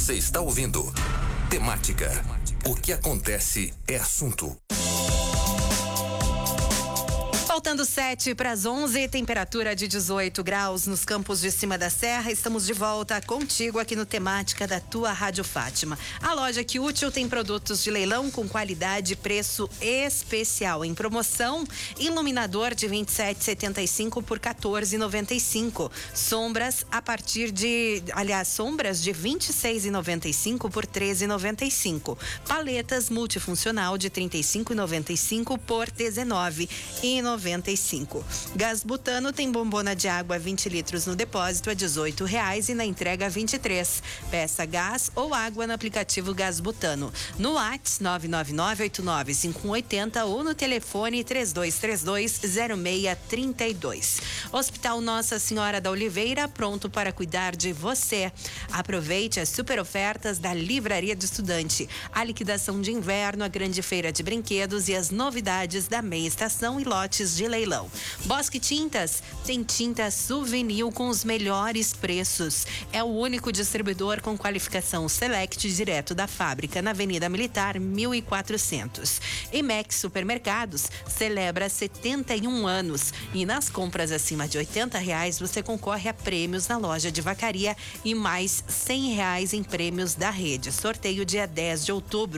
Você está ouvindo Temática. O que acontece é assunto. Faltando 7 para as 11, temperatura de 18 graus nos campos de cima da serra. Estamos de volta contigo aqui no Temática da tua Rádio Fátima. A loja Que Útil tem produtos de leilão com qualidade e preço especial. Em promoção, iluminador de 27,75 por 14,95. Sombras sombras de 26,95 por 13,95. Paletas multifuncional de 35,95 por 19,95. Gás butano tem bombona de água 20 litros no depósito a R$18 e na entrega 23. Peça gás ou água no aplicativo Gás Butano. No WhatsApp 999895180 ou no telefone 3232-0632. Hospital Nossa Senhora da Oliveira, pronto para cuidar de você. Aproveite as super ofertas da Livraria do Estudante. A liquidação de inverno, a grande feira de brinquedos e as novidades da meia estação e lotes de leilão. Bosque Tintas tem tinta Souvenir com os melhores preços. É o único distribuidor com qualificação Select direto da fábrica na Avenida Militar 1400. Emex Supermercados celebra 71 anos e nas compras acima de R$80 você concorre a prêmios na loja de vacaria e mais R$100 em prêmios da rede. Sorteio dia 10 de outubro.